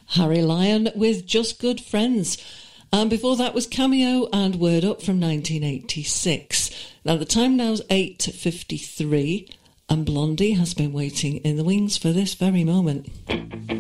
Harry Lyon with Just Good Friends. And before that was Cameo and Word Up from 1986. Now the time now's 8:53 and Blondie has been waiting in the wings for this very moment.